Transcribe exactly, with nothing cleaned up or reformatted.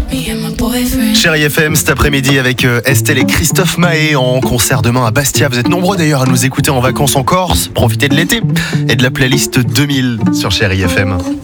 Chérie F M cet après-midi avec euh, Estelle et Christophe Maé en concert demain à Bastia. Vous êtes nombreux d'ailleurs à nous écouter en vacances en Corse. Profitez de l'été et de la playlist deux mille sur Chérie F M.